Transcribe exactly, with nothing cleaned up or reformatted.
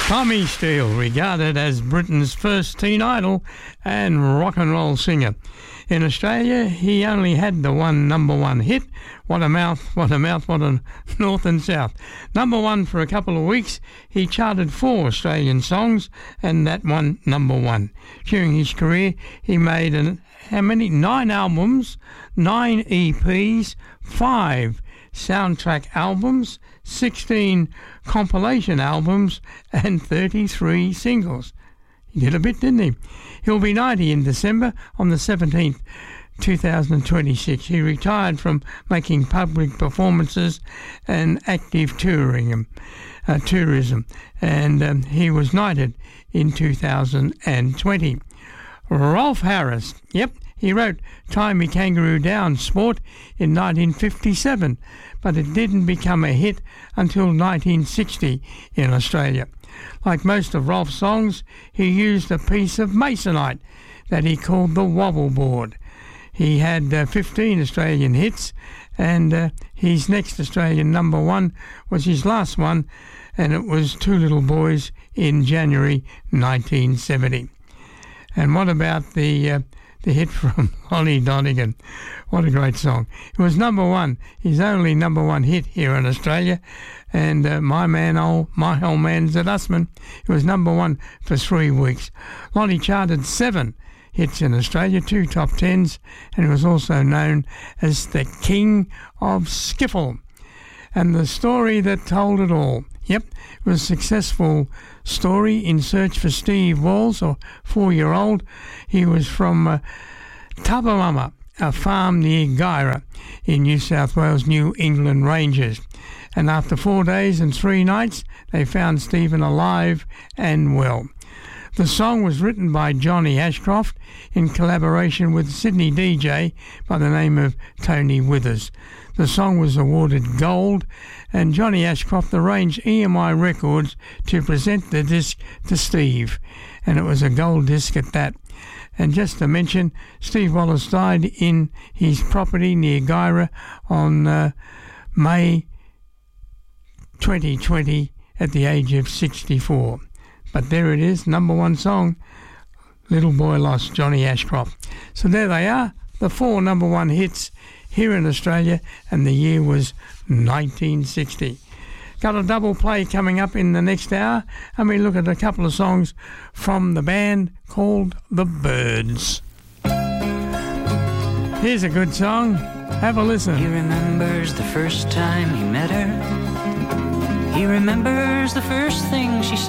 Tommy Steele, regarded as Britain's first teen idol and rock and roll singer. In Australia, he only had the one number one hit, What a Mouth, What a Mouth, What a North and South. Number one for a couple of weeks, he charted four Australian songs and that one number one. During his career, he made an, how many? Nine albums, nine E Ps, five soundtrack albums, sixteen compilation albums and thirty-three singles. He did a bit, didn't he? He'll be ninety in December on the seventeenth, two thousand twenty-six. He retired from making public performances and active touring, uh, tourism, and um, he was knighted in two thousand twenty. Rolf Harris, yep, he wrote Tie Me Kangaroo Down Sport in nineteen fifty-seven, but it didn't become a hit until nineteen sixty in Australia. Like most of Rolf's songs, he used a piece of masonite that he called the wobble board. He had uh, fifteen Australian hits, and uh, his next Australian number one was his last one, and it was Two Little Boys in January nineteen seventy. And what about the uh, the hit from Lonnie Donegan? What a great song. It was number one, his only number one hit here in Australia. And uh, My Man, Old, My Old Man Zadusman, it was number one for three weeks. Lonnie charted seven hits in Australia, two top tens, and he was also known as the King of Skiffle. And the story that told it all. Yep, it was a successful story in search for Steve Walls, a four-year-old. He was from uh, Tubbermumma, a farm near Guyra in New South Wales, New England Ranges. And after four days and three nights, they found Stephen alive and well. The song was written by Johnny Ashcroft in collaboration with Sydney D J by the name of Tony Withers. The song was awarded gold, and Johnny Ashcroft arranged E M I Records to present the disc to Steve, and it was a gold disc at that. And just to mention, Steve Wallace died in his property near Guyra on uh, May twenty twenty at the age of sixty-four. But there it is, number one song, Little Boy Lost, Johnny Ashcroft. So there they are, the four number one hits here in Australia, and the year was nineteen sixty. Got a double play coming up in the next hour, and we look at a couple of songs from the band called The Byrds. Here's a good song. Have a listen. He remembers the first time he met her. He remembers the first thing she said.